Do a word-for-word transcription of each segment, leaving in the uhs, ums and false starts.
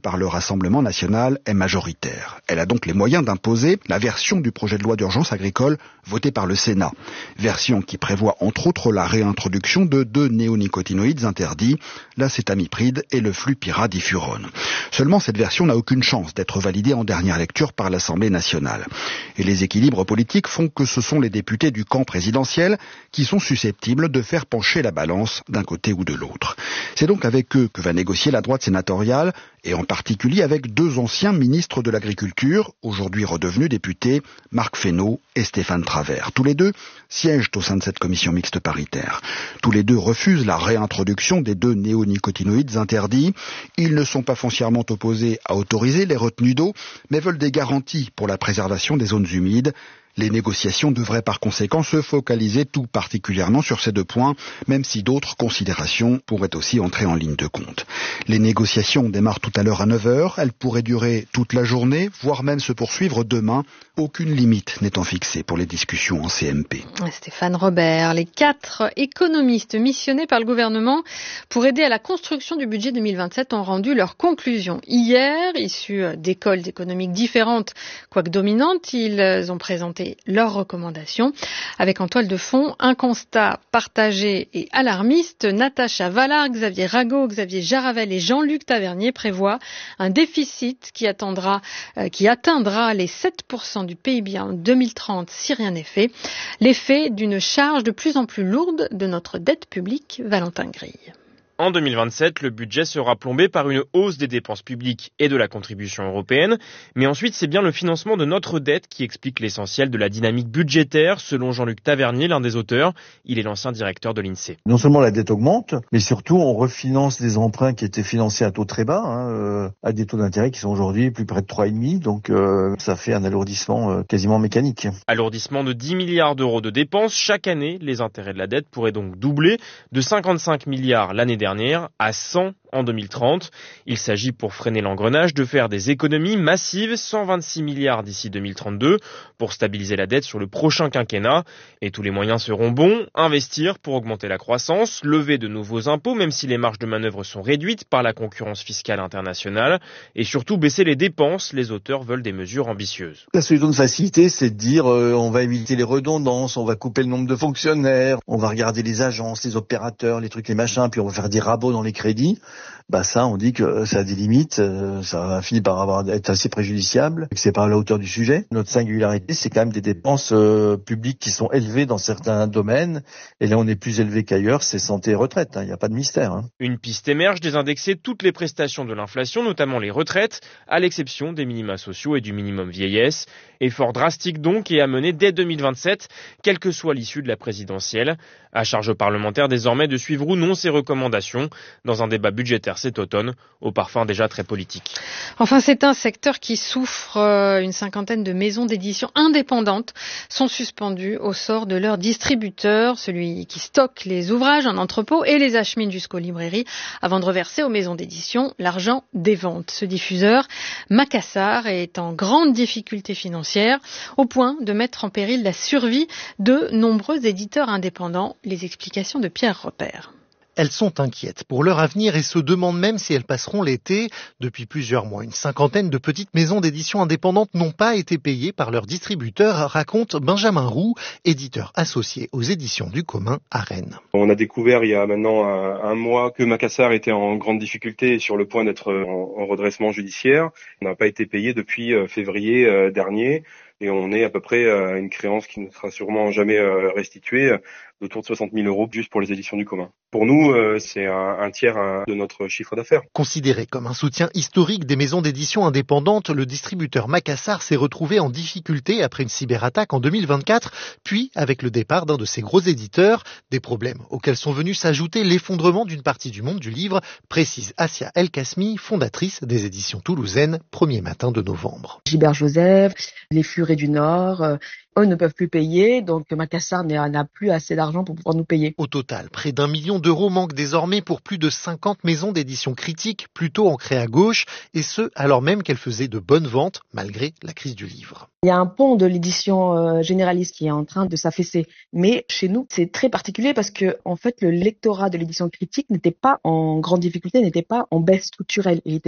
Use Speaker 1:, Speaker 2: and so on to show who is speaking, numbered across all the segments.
Speaker 1: par le Rassemblement national est majoritaire. Elle a donc les moyens d'imposer la version du projet de loi d'urgence agricole votée par le Sénat. Version qui prévoit entre autres la réintroduction de deux néonicotinoïdes interdits, l'acétamipride et le flupyradifurone. Seulement, cette version n'a aucune chance d'être validée en dernière lecture par l'Assemblée nationale. Et les équilibres politiques font que ce sont les députés du camp présidentiel qui sont susceptibles de faire pencher la balance d'un côté ou de l'autre. C'est donc avec eux que va négocier la droite sénatoriale, et en particulier avec deux anciens ministres de l'Agriculture, aujourd'hui redevenus députés, Marc Fesneau et Stéphane Travert. Tous les deux siègent au sein de cette commission mixte paritaire. Tous les deux refusent la réintroduction des deux néonicotinoïdes interdits. Ils ne sont pas foncièrement opposés à autoriser les retenues d'eau, mais veulent des garanties pour la préservation des zones humides. Les négociations devraient par conséquent se focaliser tout particulièrement sur ces deux points, même si d'autres considérations pourraient aussi entrer en ligne de compte. Les négociations démarrent tout à l'heure à neuf heures, elles pourraient durer toute la journée, voire même se poursuivre demain, aucune limite n'étant fixée pour les discussions en C M P.
Speaker 2: Stéphane Robert, les quatre économistes missionnés par le gouvernement pour aider à la construction du budget deux mille vingt-sept ont rendu leurs conclusions hier, issus d'écoles économiques différentes, quoique dominantes. Ils ont présenté leurs recommandations. Avec en toile de fond un constat partagé et alarmiste. Natacha Vallard, Xavier Rago, Xavier Jaravel et Jean-Luc Tavernier prévoient un déficit qui, attendra, euh, qui atteindra les sept pour cent du P I B en deux mille trente si rien n'est fait. L'effet d'une charge de plus en plus lourde de notre dette publique. Valentin Grille.
Speaker 3: En deux mille vingt-sept, le budget sera plombé par une hausse des dépenses publiques et de la contribution européenne. Mais ensuite, c'est bien le financement de notre dette qui explique l'essentiel de la dynamique budgétaire, selon Jean-Luc Tavernier, l'un des auteurs. Il est l'ancien directeur de l'INSEE.
Speaker 4: Non seulement la dette augmente, mais surtout on refinance des emprunts qui étaient financés à taux très bas, hein, euh, à des taux d'intérêt qui sont aujourd'hui plus près de trois virgule cinq. Donc euh, ça fait un alourdissement euh, quasiment mécanique.
Speaker 3: Alourdissement de dix milliards d'euros de dépenses. Chaque année, les intérêts de la dette pourraient donc doubler de cinquante-cinq milliards l'année dernière. dernière à cent en deux mille trente. Il s'agit pour freiner l'engrenage de faire des économies massives, cent vingt-six milliards d'ici deux mille trente-deux, pour stabiliser la dette sur le prochain quinquennat. Et tous les moyens seront bons, investir pour augmenter la croissance, lever de nouveaux impôts, même si les marges de manœuvre sont réduites par la concurrence fiscale internationale, et surtout baisser les dépenses. Les auteurs veulent des mesures ambitieuses.
Speaker 4: La solution de facilité, c'est de dire euh, on va éviter les redondances, on va couper le nombre de fonctionnaires, on va regarder les agences, les opérateurs, les trucs, les machins, puis on va faire des rabots dans les crédits. Bah ça, on dit que ça a des limites, euh, ça va finir par avoir, être assez préjudiciable, que c'est pas à la hauteur du sujet. Notre singularité, c'est quand même des dépenses euh, publiques qui sont élevées dans certains domaines, et là on est plus élevé qu'ailleurs, c'est santé et retraite, il hein, n'y a pas de mystère. Hein.
Speaker 3: Une piste émerge, désindexer toutes les prestations de l'inflation, notamment les retraites, à l'exception des minima sociaux et du minimum vieillesse. Effort drastique donc et à mener dès deux mille vingt-sept, quelle que soit l'issue de la présidentielle. À charge aux parlementaires désormais de suivre ou non ces recommandations dans un débat budgétaire cet automne, au parfum déjà très politique.
Speaker 2: Enfin, c'est un secteur qui souffre. Une cinquantaine de maisons d'édition indépendantes sont suspendues au sort de leur distributeur, celui qui stocke les ouvrages en entrepôt et les achemine jusqu'aux librairies avant de reverser aux maisons d'édition l'argent des ventes. Ce diffuseur, Macassar, est en grande difficulté financière, au point de mettre en péril la survie de nombreux éditeurs indépendants. Les explications de Pierre Repère.
Speaker 5: Elles sont inquiètes pour leur avenir et se demandent même si elles passeront l'été. Depuis plusieurs mois, une cinquantaine de petites maisons d'édition indépendantes n'ont pas été payées par leurs distributeurs, raconte Benjamin Roux, éditeur associé aux éditions du Commun à Rennes.
Speaker 6: On a découvert il y a maintenant un, un mois que Macassar était en grande difficulté et sur le point d'être en, en redressement judiciaire. On n'a pas été payé depuis février euh, dernier. Et on est à peu près à une créance qui ne sera sûrement jamais restituée, d'autour de soixante mille euros juste pour les éditions du commun. Pour nous, c'est un, un tiers de notre chiffre d'affaires.
Speaker 5: Considéré comme un soutien historique des maisons d'édition indépendantes, le distributeur Macassar s'est retrouvé en difficulté après une cyberattaque en deux mille vingt-quatre, puis avec le départ d'un de ses gros éditeurs. Des problèmes auxquels sont venus s'ajouter l'effondrement d'une partie du monde du livre, précise Assia El Kasmi, fondatrice des éditions toulousaines, premier matin de novembre.
Speaker 7: Gilbert Joseph, les Furets du Nord, euh, eux ne peuvent plus payer, donc Macassar n'a plus assez d'argent pour pouvoir nous payer.
Speaker 5: Au total, près d'un million d'euros manquent désormais pour plus de cinquante maisons d'édition critiques, plutôt ancrées à gauche, et ce, alors même qu'elles faisaient de bonnes ventes, malgré la crise du livre.
Speaker 7: Il y a un pont de l'édition euh, généraliste qui est en train de s'affaisser, mais chez nous, c'est très particulier parce que, en fait, le lectorat de l'édition critique n'était pas en grande difficulté, n'était pas en baisse structurelle, il était même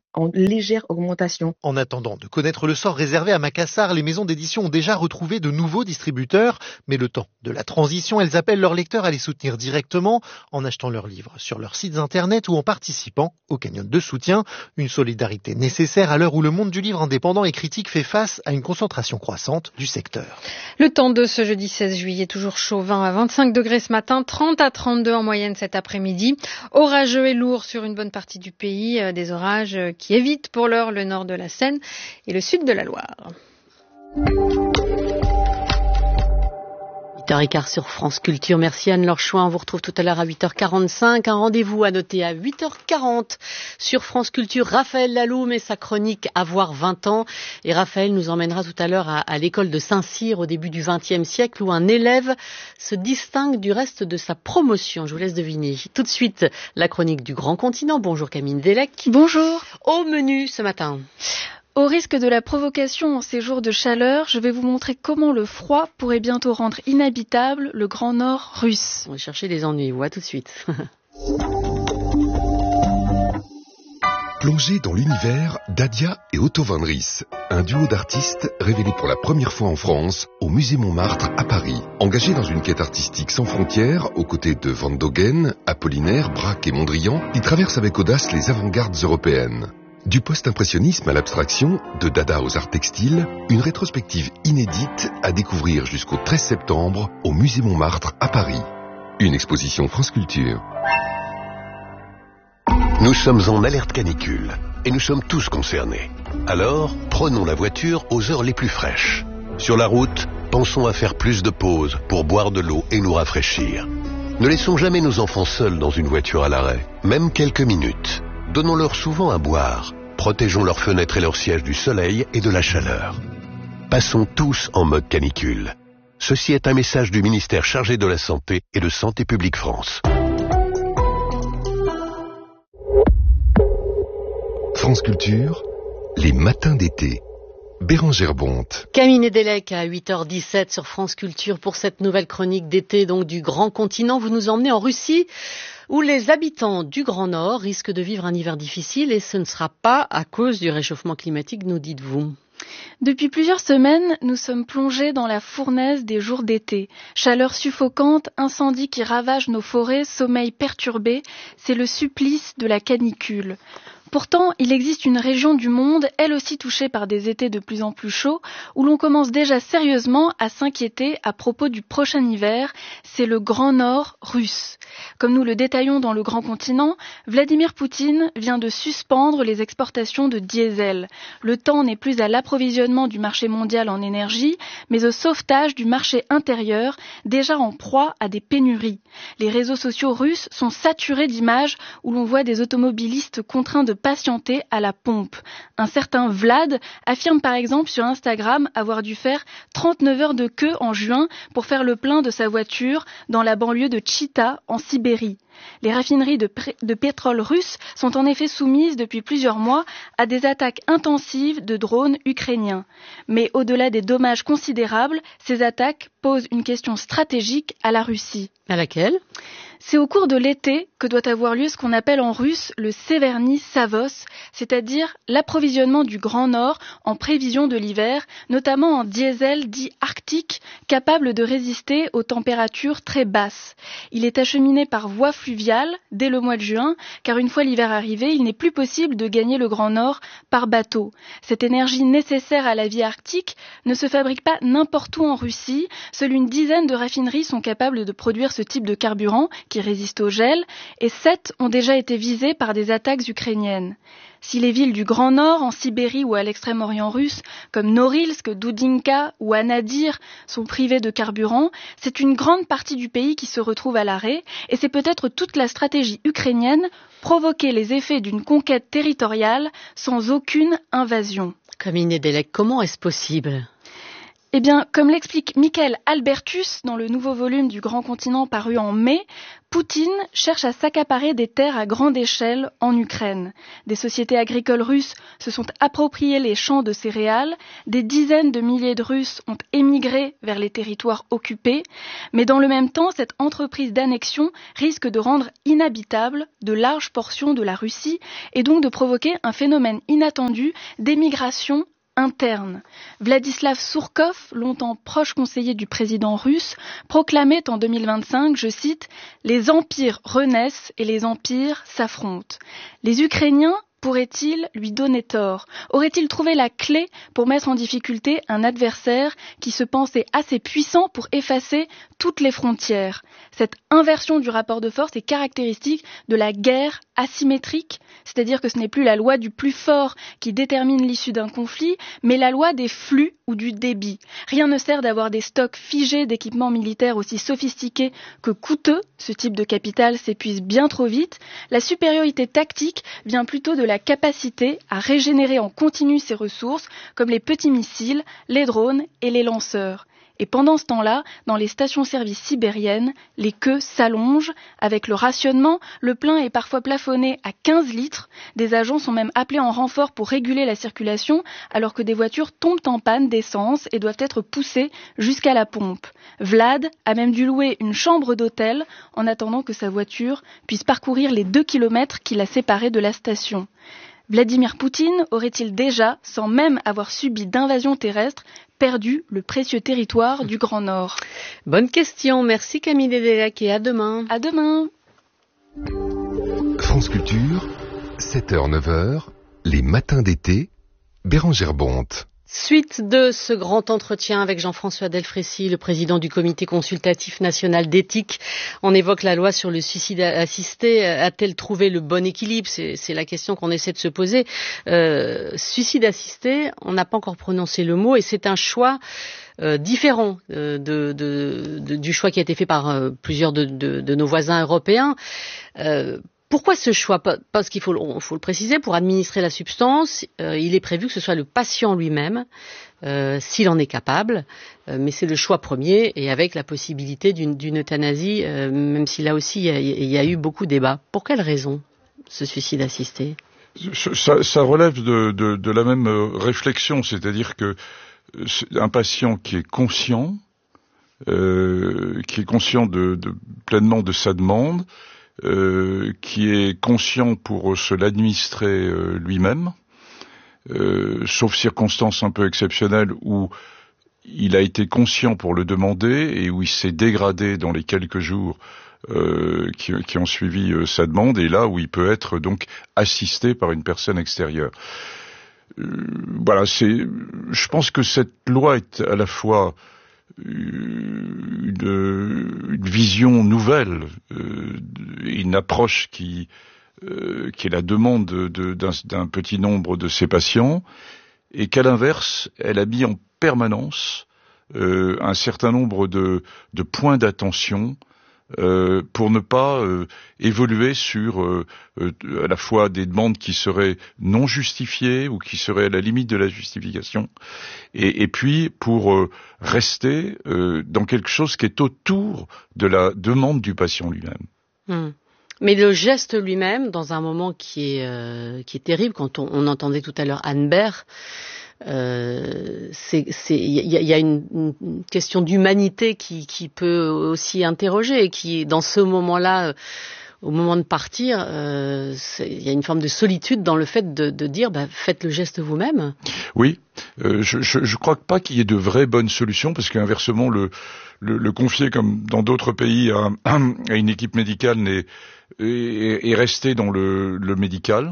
Speaker 7: en légère augmentation.
Speaker 5: En attendant de connaître le sort réservé à Macassar, les maisons d'édition ont déjà retrouvé de nouveaux distributeurs. Mais le temps de la transition, elles appellent leurs lecteurs à les soutenir directement en achetant leurs livres sur leurs sites internet ou en participant au cagnotte de soutien. Une solidarité nécessaire à l'heure où le monde du livre indépendant et critique fait face à une concentration croissante du secteur.
Speaker 2: Le temps de ce jeudi seize juillet, toujours chaud, vingt à vingt-cinq degrés ce matin, trente à trente-deux en moyenne cet après-midi. Orageux et lourd sur une bonne partie du pays, des orages qui évitent pour l'heure le nord de la Seine et le sud de la Loire.
Speaker 8: huit heures quinze sur France Culture. Merci Anne-Laure Chouin. On vous retrouve tout à l'heure à huit heures quarante-cinq. Un rendez-vous à noter à huit heures quarante sur France Culture. Raphaël Laloum et sa chronique Avoir vingt ans. Et Raphaël nous emmènera tout à l'heure à, à l'école de Saint-Cyr au début du vingtième siècle où un élève se distingue du reste de sa promotion. Je vous laisse deviner. Tout de suite, la chronique du Grand Continent. Bonjour Camille Delec.
Speaker 9: Bonjour.
Speaker 8: Au menu ce matin.
Speaker 9: Au risque de la provocation en ces jours de chaleur, je vais vous montrer comment le froid pourrait bientôt rendre inhabitable le Grand Nord russe.
Speaker 8: On va chercher des ennuis, ouais, tout de suite.
Speaker 10: Plongez dans l'univers d'Adia et Otto van Ries, un duo d'artistes révélé pour la première fois en France au Musée Montmartre à Paris. Engagés dans une quête artistique sans frontières, aux côtés de Van Dogen, Apollinaire, Braque et Mondrian, ils traversent avec audace les avant-gardes européennes. Du post-impressionnisme à l'abstraction, de Dada aux arts textiles, une rétrospective inédite à découvrir jusqu'au treize septembre au Musée Montmartre à Paris. Une exposition France Culture.
Speaker 11: Nous sommes en alerte canicule et nous sommes tous concernés. Alors, prenons la voiture aux heures les plus fraîches. Sur la route, pensons à faire plus de pauses pour boire de l'eau et nous rafraîchir. Ne laissons jamais nos enfants seuls dans une voiture à l'arrêt, même quelques minutes. Donnons-leur souvent à boire. Protégeons leurs fenêtres et leurs sièges du soleil et de la chaleur. Passons tous en mode canicule. Ceci est un message du ministère chargé de la Santé et de Santé publique France.
Speaker 10: France Culture, les matins d'été. Bérangère Bonte.
Speaker 8: Camille Delec à huit heures dix-sept sur France Culture pour cette nouvelle chronique d'été donc du Grand Continent. Vous nous emmenez en Russie où les habitants du Grand Nord risquent de vivre un hiver difficile et ce ne sera pas à cause du réchauffement climatique, nous dites-vous.
Speaker 9: Depuis plusieurs semaines, nous sommes plongés dans la fournaise des jours d'été. Chaleur suffocante, incendies qui ravagent nos forêts, sommeil perturbé, c'est le supplice de la canicule. Pourtant, il existe une région du monde, elle aussi touchée par des étés de plus en plus chauds, où l'on commence déjà sérieusement à s'inquiéter à propos du prochain hiver, c'est le Grand Nord russe. Comme nous le détaillons dans le Grand Continent, Vladimir Poutine vient de suspendre les exportations de diesel. Le temps n'est plus à l'approvisionnement du marché mondial en énergie, mais au sauvetage du marché intérieur, déjà en proie à des pénuries. Les réseaux sociaux russes sont saturés d'images où l'on voit des automobilistes contraints de patienter à la pompe. Un certain Vlad affirme par exemple sur Instagram avoir dû faire trente-neuf heures de queue en juin pour faire le plein de sa voiture dans la banlieue de Chita en Sibérie. Les raffineries de, pré- de pétrole russes sont en effet soumises depuis plusieurs mois à des attaques intensives de drones ukrainiens. Mais au-delà des dommages considérables, ces attaques posent une question stratégique à la Russie.
Speaker 8: À laquelle ?
Speaker 9: C'est au cours de l'été que doit avoir lieu ce qu'on appelle en russe le Severny Savos, c'est-à-dire l'approvisionnement du Grand Nord en prévision de l'hiver, notamment en diesel dit arctique, capable de résister aux températures très basses. Il est acheminé par voie fluviale dès le mois de juin, car une fois l'hiver arrivé, il n'est plus possible de gagner le Grand Nord par bateau. Cette énergie nécessaire à la vie arctique ne se fabrique pas n'importe où en Russie. Seules une dizaine de raffineries sont capables de produire ce type de carburant qui résiste au gel, et sept ont déjà été visées par des attaques ukrainiennes. Si les villes du Grand Nord, en Sibérie ou à l'extrême-orient russe, comme Norilsk, Doudinka ou Anadyr, sont privées de carburant, c'est une grande partie du pays qui se retrouve à l'arrêt, et c'est peut-être toute la stratégie ukrainienne, provoquer les effets d'une conquête territoriale sans aucune invasion.
Speaker 8: Camille Delec, comment est-ce possible ?
Speaker 9: Eh bien, comme l'explique Michael Albertus dans le nouveau volume du Grand Continent paru en mai, Poutine cherche à s'accaparer des terres à grande échelle en Ukraine. Des sociétés agricoles russes se sont appropriées les champs de céréales, des dizaines de milliers de Russes ont émigré vers les territoires occupés, mais dans le même temps, cette entreprise d'annexion risque de rendre inhabitable de larges portions de la Russie et donc de provoquer un phénomène inattendu d'émigration interne. Vladislav Surkov, longtemps proche conseiller du président russe, proclamait en deux mille vingt-cinq, je cite, « Les empires renaissent et les empires s'affrontent ». Les Ukrainiens pourraient-ils lui donner tort? Aurait-il trouvé la clé pour mettre en difficulté un adversaire qui se pensait assez puissant pour effacer toutes les frontières? Cette inversion du rapport de force est caractéristique de la guerre asymétrique, c'est-à-dire que ce n'est plus la loi du plus fort qui détermine l'issue d'un conflit, mais la loi des flux ou du débit. Rien ne sert d'avoir des stocks figés d'équipements militaires aussi sophistiqués que coûteux. Ce type de capital s'épuise bien trop vite. La supériorité tactique vient plutôt de la capacité à régénérer en continu ses ressources, comme les petits missiles, les drones et les lanceurs. Et pendant ce temps-là, dans les stations-service sibériennes, les queues s'allongent. Avec le rationnement, le plein est parfois plafonné à quinze litres. Des agents sont même appelés en renfort pour réguler la circulation, alors que des voitures tombent en panne d'essence et doivent être poussées jusqu'à la pompe. Vlad a même dû louer une chambre d'hôtel en attendant que sa voiture puisse parcourir les deux kilomètres qui la séparaient de la station. Vladimir Poutine aurait-il déjà, sans même avoir subi d'invasion terrestre, perdu le précieux territoire du Grand Nord?
Speaker 8: Bonne question, merci Camille Dédélac et à demain.
Speaker 9: À demain.
Speaker 10: France Culture, sept heures neuf heures, les matins d'été, Bérangère Bonte.
Speaker 8: Suite de ce grand entretien avec Jean-François Delfraissy, le président du Comité consultatif national d'éthique. On évoque la loi sur le suicide assisté. A-t-elle trouvé le bon équilibre? c'est, c'est la question qu'on essaie de se poser. Euh, suicide assisté, on n'a pas encore prononcé le mot et c'est un choix euh, différent euh, de, de, de, du choix qui a été fait par euh, plusieurs de, de, de nos voisins européens. Euh, Pourquoi ce choix? Parce qu'il faut, faut le préciser, pour administrer la substance, euh, il est prévu que ce soit le patient lui-même, euh, s'il en est capable, euh, mais c'est le choix premier et avec la possibilité d'une, d'une euthanasie, euh, même si là aussi il y, a, il y a eu beaucoup de débats. Pour quelle raison ce suicide assisté?
Speaker 12: Ça, ça relève de, de, de la même réflexion, c'est-à-dire que un patient qui est conscient, euh, qui est conscient de, de, pleinement de sa demande, Euh, qui est conscient pour se l'administrer euh, lui-même, euh, sauf circonstances un peu exceptionnelles où il a été conscient pour le demander et où il s'est dégradé dans les quelques jours euh, qui, qui ont suivi euh, sa demande, et là où il peut être donc assisté par une personne extérieure. Euh, voilà, c'est. Je pense que cette loi est à la fois Une, une vision nouvelle, euh, une approche qui, euh, qui est la demande de, de, d'un, d'un petit nombre de ses patients, et qu'à l'inverse, elle a mis en permanence euh, un certain nombre de, de points d'attention euh, pour ne pas euh, évoluer sur euh, euh, à la fois des demandes qui seraient non justifiées ou qui seraient à la limite de la justification, et, et puis pour euh, rester euh, dans quelque chose qui est autour de la demande du patient lui-même.
Speaker 8: Mmh. Mais le geste lui-même, dans un moment qui est, euh, qui est terrible, quand on, on entendait tout à l'heure Anne Bert, Euh, c'est, c'est, il y a, y a une, une question d'humanité qui, qui peut aussi interroger et qui, dans ce moment-là, euh, au moment de partir, euh, il y a une forme de solitude dans le fait de, de dire, bah, faites le geste vous-même.
Speaker 12: Oui, euh, je, je, je crois pas qu'il y ait de vraies bonnes solutions, parce qu'inversement, le, le, le confier comme dans d'autres pays à, à une équipe médicale n'est, est, est resté dans le, le médical.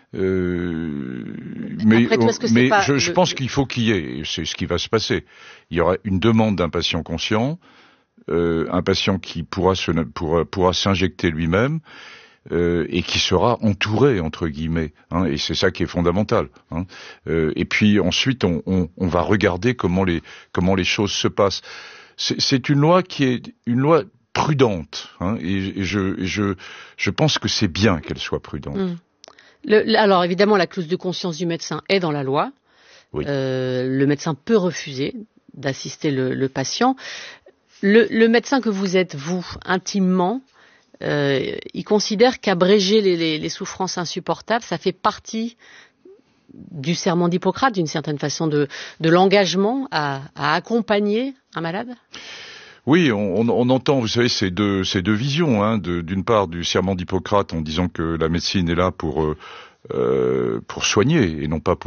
Speaker 12: Euh, mais
Speaker 8: Après, toi,
Speaker 12: mais je,
Speaker 8: le...
Speaker 12: je pense qu'il faut qu'il y ait, c'est ce qui va se passer. Il y aura une demande d'un patient conscient, euh, un patient qui pourra, se, pourra, pourra s'injecter lui-même euh, et qui sera entouré, entre guillemets. Hein, et c'est ça qui est fondamental. Hein. Euh, et puis ensuite, on, on, on va regarder comment les, comment les choses se passent. C'est, c'est une loi qui est une loi prudente. Hein, et, et, je, et je, je pense que c'est bien qu'elle soit prudente.
Speaker 8: Mmh. Le, alors évidemment, la clause de conscience du médecin est dans la loi.
Speaker 12: Oui.
Speaker 8: Euh, le médecin peut refuser d'assister le, le patient. Le, le médecin que vous êtes, vous, intimement, euh, il considère qu'abréger les, les, les souffrances insupportables, ça fait partie du serment d'Hippocrate, d'une certaine façon, de, de l'engagement à, à accompagner un malade?
Speaker 12: Oui, on, on entend, vous savez, ces deux, ces deux visions, hein, de, d'une part du serment d'Hippocrate en disant que la médecine est là pour, euh, pour soigner et non pas pour